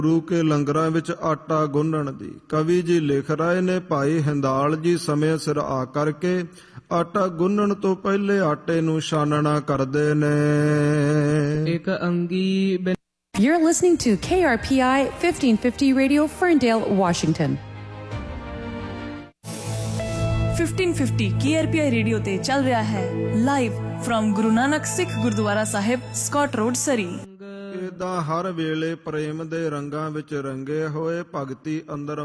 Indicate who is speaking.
Speaker 1: ਗੁਰੂ ਕੇ ਲੰਗਰਾਂ ਵਿੱਚ ਆਟਾ ਗੁੰਨਣ ਦੀ। ਕਵੀ ਜੀ ਲਿਖ ਰਹੇ ਨੇ, ਭਾਈ ਹਿੰਦਾਲ ਜੀ ਸਮੇਂ ਸਿਰ ਆ ਕਰਕੇ ਆਟਾ ਗੁੰਨਣ ਤੋਂ ਪਹਿਲੇ ਆਟੇ ਨੂੰ ਛਾਨਣਾ ਕਰਦੇ ਨੇ।
Speaker 2: ਇੱਕ ਅੰਗੀ
Speaker 3: You're listening to KRPI 1550 Radio, Ferndale, Washington.
Speaker 4: 1550 KRPI radio ਤੇ ਚੱਲ ਰਿਹਾ ਹੈ ਲਾਈਵ ਫਰਮ ਗੁਰੂ ਨਾਨਕ ਸਿੱਖ ਗੁਰਦੁਆਰਾ ਸਾਹਿਬ, ਸਕਾਟ ਰੋਡ, ਸਰੀ।
Speaker 1: ਏਦਾਂ ਹਰ ਵੇਲੇ ਪ੍ਰੇਮ ਦੇ ਰੰਗਾਂ ਵਿੱਚ ਰੰਗੇ ਹੋਏ ਭਗਤੀ ਅੰਦਰ